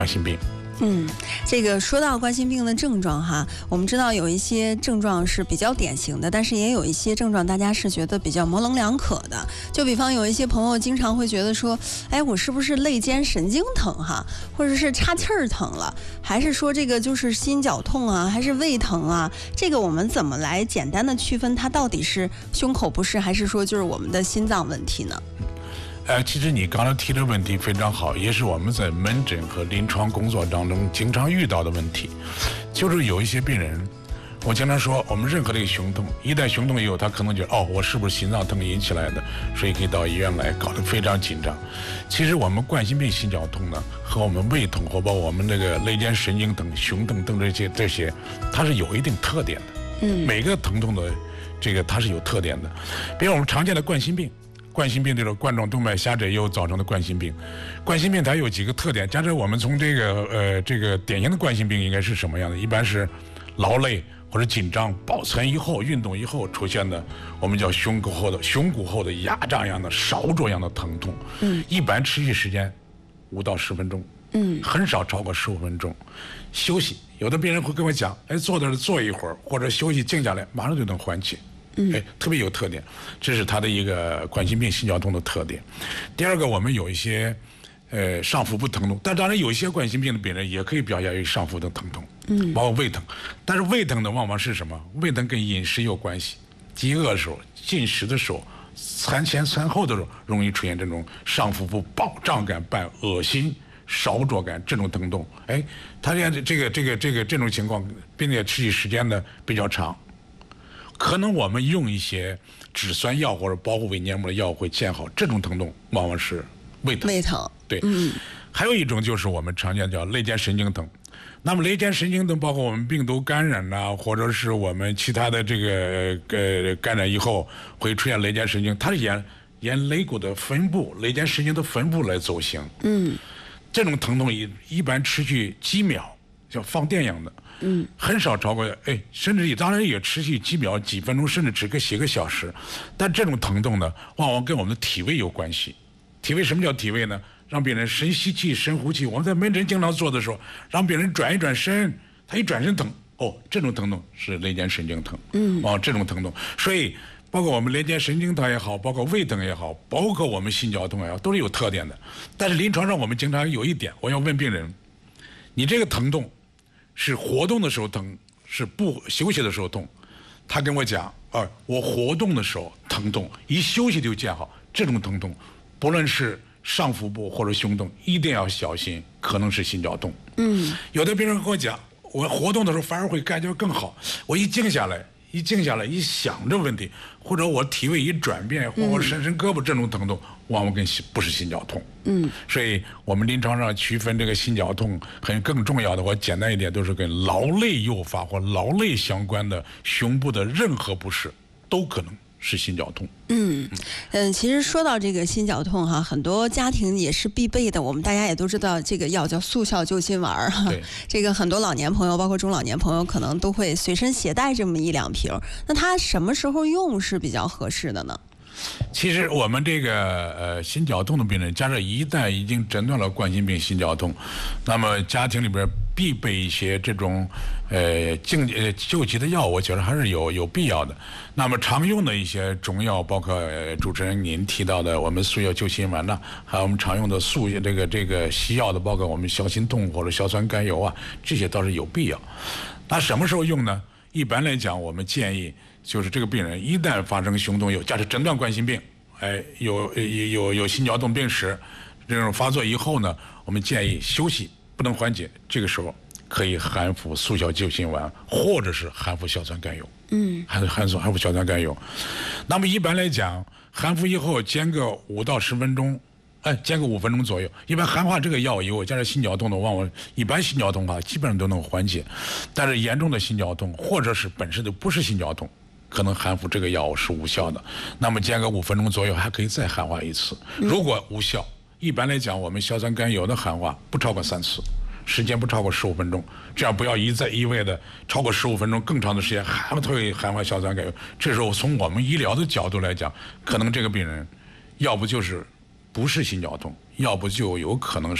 冠心病。 这个说到冠心病的症状哈，我们知道有一些症状是比较典型的，但是也有一些症状大家是觉得比较模棱两可的。就比方有一些朋友经常会觉得说，哎，我是不是肋间神经疼哈，或者是岔气儿疼了，还是说这个就是心绞痛啊，还是胃疼啊？这个我们怎么来简单的区分它到底是胸口不适，还是说就是我们的心脏问题呢？ 其实你刚才提的问题非常好，也是我们在门诊和临床工作当中经常遇到的问题。就是有一些病人，我经常说，我们任何的一个胸痛，一旦胸痛以后，他可能觉得我是不是心脏疼引起来的，所以可以到医院来，搞得非常紧张。其实我们冠心病心绞痛呢，和我们胃痛或包括我们那个肋间神经疼、胸疼等这些，它是有一定特点的。每个疼痛的这个它是有特点的。比如我们常见的冠心病。冠心病这种冠状动脉狭窄又造成的冠心病，冠心病它有几个特点。假设我们从这个典型的冠心病应该是什么样的？一般是劳累或者紧张、抱拳以后、运动以后出现的，我们叫胸骨后的压胀样的烧灼样的疼痛。一般持续时间5到10分钟，很少超过15分钟。休息，有的病人会跟我讲，坐在这坐一会儿，或者休息静下来，马上就能缓解。特别有特点，这是它的一个冠心病心绞痛的特点。第二个，我们有一些上腹部疼痛，但当然有一些冠心病的病人也可以表现为上腹的疼痛，包括胃疼。但是胃疼的往往是什么？胃疼跟饮食有关系，饥饿的时候、进食的时候、餐前餐后的时候，容易出现这种上腹部饱胀感伴恶心、烧灼感这种疼痛。它这种情况，并且持续时间呢比较长。可能我们用一些止酸药或者保护胃黏膜的药会见好，这种疼痛往往是胃疼。对，还有一种就是我们常见叫肋间神经疼。那么肋间神经疼包括我们病毒感染呐，或者是我们其他的这个感染以后会出现肋间神经，它是沿肋骨的分布、肋间神经的分布来走形。这种疼痛一般持续几秒，像放电一样的。很少超过甚至当然也持续几秒、几分钟，甚至只个几个小时。但这种疼痛呢，往往跟我们的体位有关系。体位，什么叫体位呢？让病人深吸气、深呼气。我们在门诊经常做的时候，让病人转一转身，他一转身疼，这种疼痛是肋间神经疼。这种疼痛，所以包括我们肋间神经疼也好，包括胃疼也好，包括我们心绞痛也好，都是有特点的。但是临床上我们经常有一点，我要问病人，你这个疼痛是活动的时候疼，是不休息的时候痛？他跟我讲，我活动的时候疼痛，一休息就见好。这种疼痛，不论是上腹部或者胸痛，一定要小心，可能是心绞痛。有的病人跟我讲，我活动的时候反而会感觉更好，我一静下来，一想着问题，或者我体位一转变，或者我伸胳膊，这种疼痛往往不是心绞痛。所以我们临床上区分这个心绞痛，更重要的，我简单一点，都是跟劳累诱发或劳累相关的胸部的任何不适，都可能是心绞痛。 其实说到这个心绞痛哈，很多家庭也是必备的。我们大家也都知道，这个药叫速效救心丸哈。这个很多老年朋友，包括中老年朋友，可能都会随身携带这么1-2瓶。那它什么时候用是比较合适的呢？ 其实我们这个心绞痛的病人，假设一旦已经诊断了冠心病心绞痛，那么家庭里边必备一些这种救急的药，我觉得还是有必要的。那么常用的一些中药，包括主持人您提到的我们速效救心丸呐，还有我们常用的这个西药的，包括我们消心痛或者硝酸甘油啊，这些倒是有必要。那什么时候用呢？一般来讲，我们建议就是这个病人一旦发生胸痛，假设诊断冠心病，有心绞痛病史，这种发作以后呢，我们建议休息不能缓解，这个时候可以含服速效救心丸，或者是含服硝酸甘油。含服硝酸甘油。那么一般来讲，含服以后间隔5到10分钟。间隔5分钟左右，一般含化这个药以后，加上心绞痛的，往往一般心绞痛的话，基本上都能缓解。但是严重的心绞痛，或者是本身就不是心绞痛，可能含服这个药物是无效的。那么间隔5分钟左右，还可以再含化一次。如果无效，一般来讲，我们硝酸甘油的含化不超过3次，时间不超过15分钟。这样不要一味的超过15分钟更长的时间还会含化硝酸甘油。这时候从我们医疗的角度来讲，可能这个病人要不就是不是心绞痛，要不就有可能是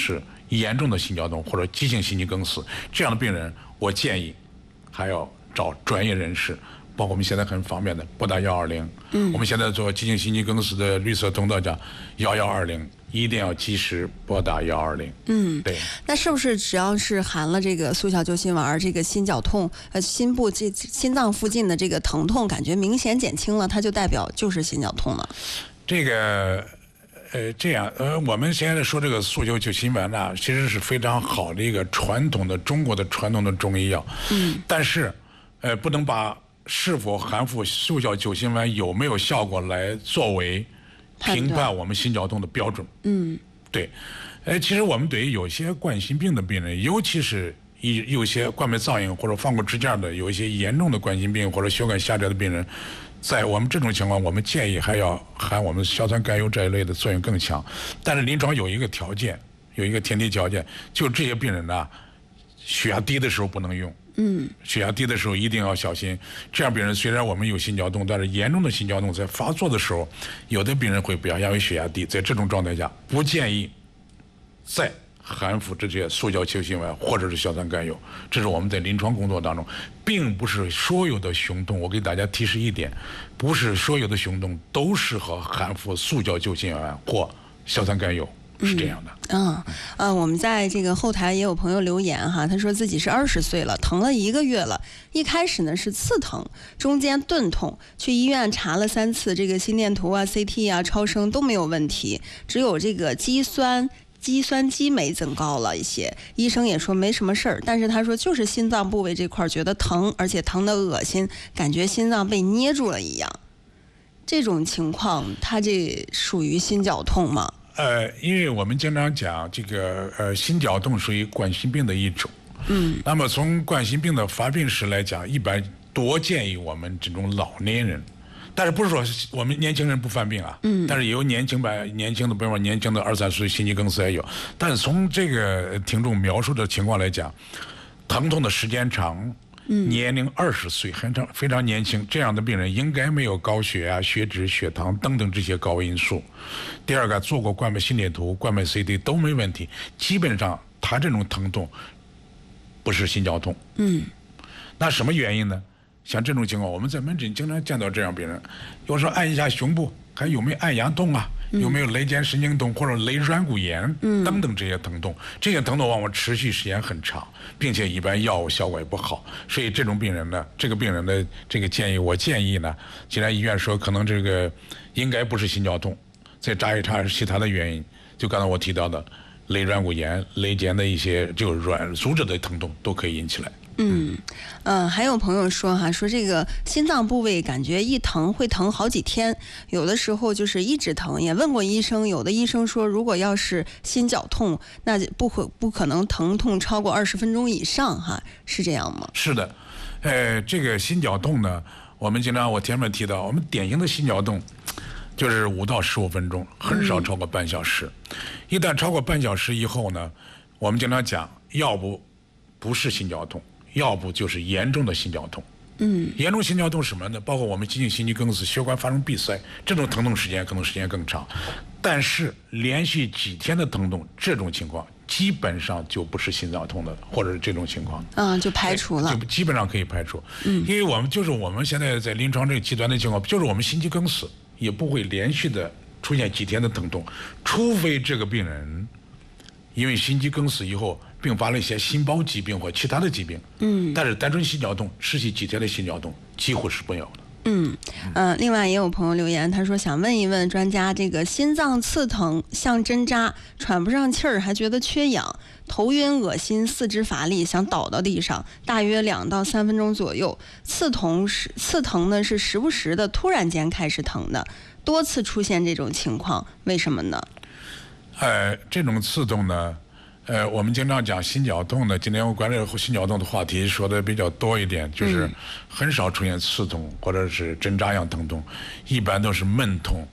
严重的心绞痛或者急性心肌梗死，这样的病人，我建议还要找专业人士，包括我们现在很方便的拨打120。我们现在做急性心肌梗死的绿色通道叫1120，一定要及时拨打120。对。 那是不是只要是含了这个速效救心丸，这个心绞痛，心部心脏附近的这个疼痛感觉明显减轻了，它就代表就是心绞痛了？ 这个。这样，我们现在说这个速效救心丸呢，其实是非常好的一个中国的传统的中医药。但是，不能把是否含服速效救心丸有没有效果来作为评判我们心绞痛的标准。对。其实我们对于有些冠心病的病人，尤其是有些冠脉造影或者放过支架的，有一些严重的冠心病或者血管狭窄的病人。在我们这种情况，我们建议还要含我们硝酸甘油这一类的作用更强。但是临床有一个条件，有一个前提条件，就这些病人呢，血压低的时候不能用。血压低的时候一定要小心。这样病人虽然我们有心绞痛，但是严重的心绞痛在发作的时候，有的病人会表现为血压低，在这种状态下，不建议再含服这些速效救心丸或者是硝酸甘油。这是我们在临床工作当中，并不是所有的胸痛，我给大家提示一点，不是所有的胸痛都适合含服速效救心丸或硝酸甘油，是这样的。 我们在这个后台也有朋友留言哈，他说自己是20岁了，疼了1个月了，一开始呢是刺疼，中间钝痛，去医院查了3次，这个心电图啊、CT 啊、超声都没有问题，只有这个肌酸激酶增高了一些，医生也说没什么事儿，但是他说就是心脏部位这块觉得疼，而且疼得恶心，感觉心脏被捏住了一样。这种情况，他这属于心绞痛吗？ 因为我们经常讲这个心绞痛属于冠心病的一种。那么从冠心病的发病史来讲，一般多建议我们这种老年人。但是不是说我们年轻人不犯病啊？但是也有年轻的，比如说年轻的2、3岁心肌梗死也有。但是从这个听众描述的情况来讲，疼痛的时间长，年龄20岁，非常年轻，这样的病人应该没有高血压、血脂、血糖等等这些高因素。第二个，做过冠脉心电图、冠脉 CT 都没问题，基本上他这种疼痛不是心绞痛。那什么原因呢？像这种情况，我们在门诊经常见到这样病人，有时候按一下胸部，还有没有按压痛啊？有没有肋间神经痛或者肋软骨炎等等这些疼痛？这些疼痛往往持续时间很长，并且一般药物效果也不好。所以这种病人呢，这个病人的这个建议，我建议呢，既然医院说可能这个应该不是心绞痛，再查一查其他的原因，就刚才我提到的肋软骨炎、肋间的一些就软组织的疼痛都可以引起来。 还有朋友说哈，说这个心脏部位感觉一疼会疼好几天，有的时候就是一直疼。也问过医生，有的医生说，如果要是心绞痛，那不可能疼痛超过20分钟以上哈，是这样吗？ 是的，这个心绞痛呢，我们经常我前面提到，我们典型的心绞痛就是5到15分钟，很少超过半小时。一旦超过半小时以后呢，我们经常讲，要不是心绞痛，要不就是严重的心绞痛。严重心绞痛是什么呢？包括我们急性心肌梗死、血管发生闭塞，这种疼痛可能时间更长。但是连续几天的疼痛，这种情况基本上就不是心绞痛的，或者是这种情况。 就排除了， 就基本上可以排除。因为我们现在在临床这个极端的情况，就是我们心肌梗死也不会连续的出现几天的疼痛，除非这个病人因为心肌梗死以后并发了一些心包疾病或其他的疾病。但是单纯心绞痛持续几天的心绞痛几乎是没有的。 另外也有朋友留言，他说想问一问专家，这个心脏刺疼像针扎，喘不上气儿，还觉得缺氧，头晕恶心，四肢乏力，想倒到地上，大约2到3分钟左右。刺疼呢是时不时的突然间开始疼的，多次出现这种情况，为什么呢？ 这种刺痛呢，我们经常讲心绞痛呢，今天我关于心绞痛的话题说的比较多一点，就是很少出现刺痛或者是针扎样疼痛，一般都是闷痛、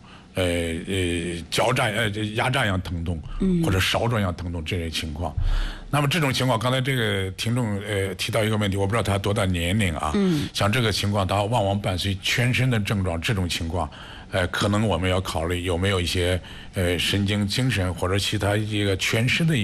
压榨样疼痛，或者烧灼样疼痛这类情况。那么这种情况，刚才这个听众提到一个问题，我不知道他多大年龄啊？像这个情况，他往往伴随全身的症状，这种情况。可能我们要考虑有没有一些神经、精神或者其他一个全身的